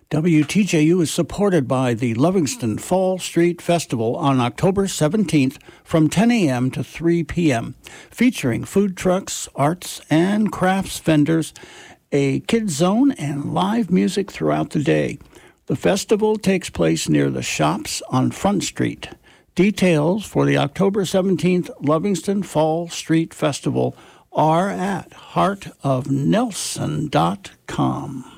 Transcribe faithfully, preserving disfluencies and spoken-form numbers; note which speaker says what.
Speaker 1: W T J U is supported by the Livingston Fall Street Festival on October seventeenth from ten a.m. to three p.m., featuring food trucks, arts and crafts vendors, a kids zone, and live music throughout the day. The festival takes place near the shops on Front Street. Details for the October seventeenth Livingston Fall Street Festival are at heart of nelson dot com.